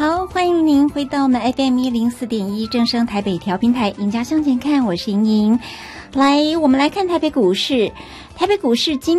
好，欢迎您回到我们 FM104.1 正声台北调频台，赢家向前看，我是莹莹。来，我们来看台北股市。台北股市今